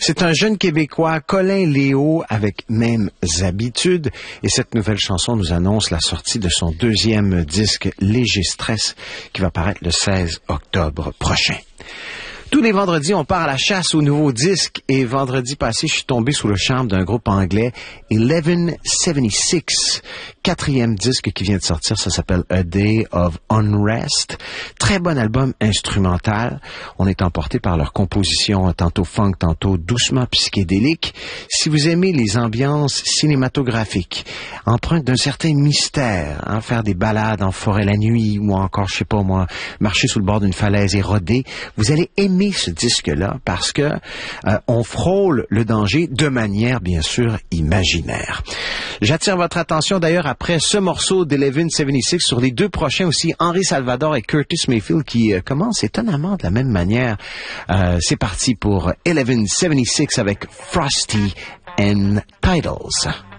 C'est un jeune Québécois, Colin Léo, avec Mêmes habitudes. Et cette nouvelle chanson nous annonce la sortie de son deuxième disque, Léger Stress, qui va paraître le 16 octobre prochain. Tous les vendredis, on part à la chasse aux nouveaux disques et vendredi passé, je suis tombé sous le charme d'un groupe anglais, 1176, quatrième disque qui vient de sortir, ça s'appelle A Day of Unrest. Très bon album instrumental. On est emporté par leur composition, tantôt funk, tantôt doucement psychédélique. Si vous aimez les ambiances cinématographiques, empreintes d'un certain mystère, faire des balades en forêt la nuit ou encore, je sais pas moi, marcher sous le bord d'une falaise et rôder, vous allez aimer ce disque-là parce que on frôle le danger de manière bien sûr imaginaire. J'attire votre attention d'ailleurs après ce morceau d'1176 sur les deux prochains aussi, Henri Salvador et Curtis Mayfield qui commencent étonnamment de la même manière. C'est parti pour 1176 avec Frosty and Titles.